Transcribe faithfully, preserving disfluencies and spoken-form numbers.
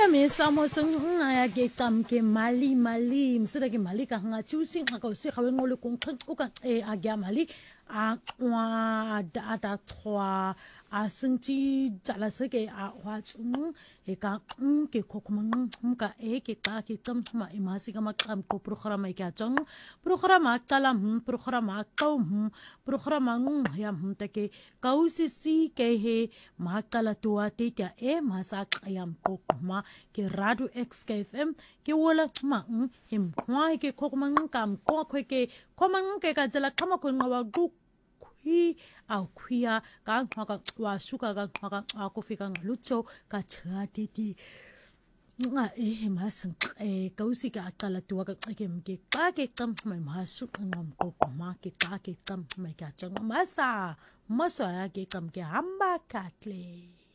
me samo sung aya ke tam ke mali mali msira ke mali ka nga chusi nga ko se khawe ngole kong khang o ka e a gya mali a wa da da twa a sung chi jala se ke a wa chung e ka ke kokmang ka e ke ka ke tam ma e ma si ka ma kam ko programa ke a chung programa tala hm programa ka hm programa ng ya hm ta ke ka usi si ke he ma kala tua te ka e ma sa ayam ko ma ke radio X K F M ke wala ma em kwa ke kokmang kam ko ke komang ke ka jala kama ko ngawa gu khi au khia ka ma ka wa suka ka ma ka a ko fi ka lucho ka cha ti ti nga e ma sang e ka usi ka kala tua ka ke ke ka ke tam mai ma su ngam ko ma ke ka ke tam mai ka chang ma sa ma sa ya ke kam ke hamba katle